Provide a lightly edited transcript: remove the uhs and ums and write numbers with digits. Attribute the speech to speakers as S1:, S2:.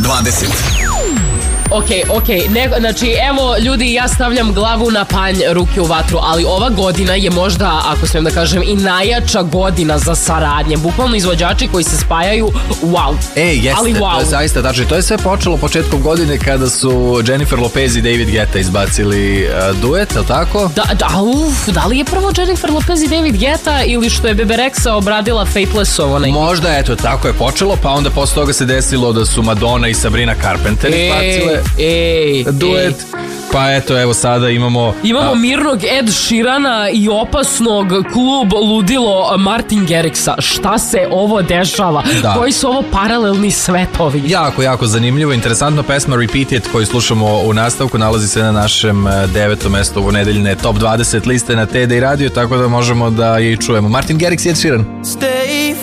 S1: 20.
S2: Ok, znači evo ljudi, ja stavljam glavu na panj, ruke u vatru, ali ova godina je možda, ako smijem da kažem, i najjača godina za saradnje. Bukvalno izvođači koji se spajaju, wow.
S3: Jeste,
S2: ali wow.
S3: To je zaista, znači to je sve počelo početkom godine kada su Jennifer Lopez i David Guetta izbacili duet, je li tako?
S2: Da li je prvo Jennifer Lopez i David Guetta ili što je Bebe Rexha obradila Faithless
S3: Možda, eto, tako je počelo, pa onda posle toga se desilo da su Madonna i Sabrina Carpenter izbacile duet. Pa eto, evo sada imamo
S2: mirnog Ed Sheerana i opasnog klub ludilo Martin Garrixa. Šta se ovo dešava?
S3: Da.
S2: Koji su ovo paralelni svetovi?
S3: Jako zanimljivo, interesantno. Pesma Repeat It koju slušamo u nastavku nalazi se na našem 9. mestu ovo nedeljne Top 20 liste na TD Radio, tako da možemo da je i čujemo. Martin Garrix i Ed Sheeran.
S4: Stay